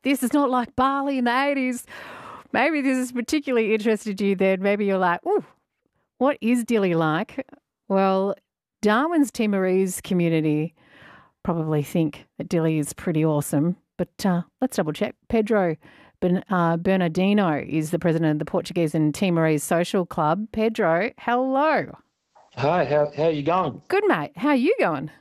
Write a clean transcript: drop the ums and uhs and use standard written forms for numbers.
this is not like Bali in the 80s. Maybe this is particularly interested you then. Maybe you're like, ooh, what is Dili like? Well, Darwin's Timorese community probably think that Dili is pretty awesome. But let's double check. Pedro Bernardino is the president of the Portuguese and Timorese Social Club. Pedro, hello. Hi, how are you going? Good, mate. How are you going?